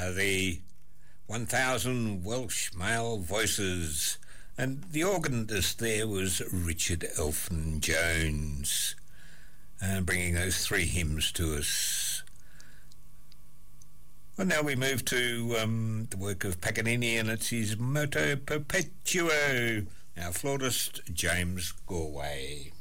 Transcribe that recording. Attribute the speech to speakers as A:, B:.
A: the 1000 Welsh male voices, and the organist there was Richard Elfyn Jones, and bringing those three hymns to us. Well, now we move to the work of Paganini, and it's his Moto Perpetuo, our flautist James Galway.